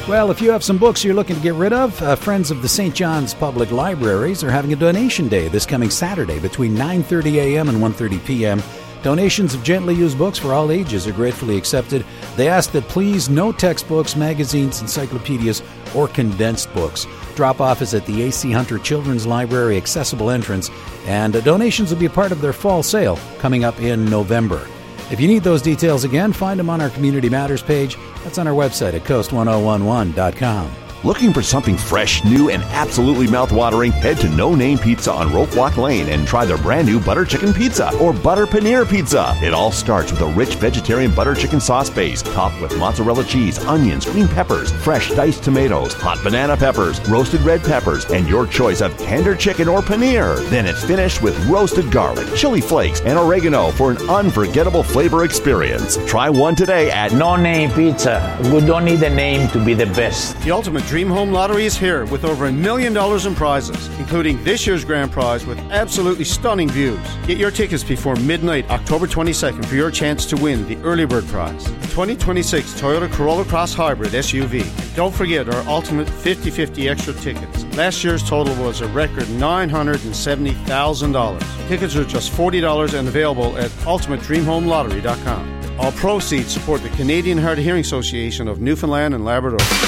Well, if you have some books you're looking to get rid of, friends of the St. John's Public Libraries are having a donation day this coming Saturday between 9:30 a.m. and 1:30 p.m. Donations of gently used books for all ages are gratefully accepted. They ask that please no textbooks, magazines, encyclopedias, or condensed books. Drop-off is at the A.C. Hunter Children's Library accessible entrance, and donations will be a part of their fall sale coming up in November. If you need those details again, find them on our Community Matters page. That's on our website at coast1011.com. Looking for something fresh, new, and absolutely mouth-watering? Head to No Name Pizza on Rope Walk Lane and try their brand new butter chicken pizza or butter paneer pizza. It all starts with a rich vegetarian butter chicken sauce base topped with mozzarella cheese, onions, green peppers, fresh diced tomatoes, hot banana peppers, roasted red peppers, and your choice of tender chicken or paneer. Then it's finished with roasted garlic, chili flakes, and oregano for an unforgettable flavor experience. Try one today at No Name Pizza. We don't need a name to be the best. The ultimate Dream Home Lottery is here with over $1 million in prizes, including this year's grand prize with absolutely stunning views. Get your tickets before midnight, October 22nd, for your chance to win the early bird prize, the 2026 Toyota Corolla Cross Hybrid SUV. Don't forget our ultimate 50/50 extra tickets. Last year's total was a record $970,000. Tickets are just $40 and available at ultimatedreamhomelottery.com. All proceeds support the Canadian Hard of Hearing Association of Newfoundland and Labrador.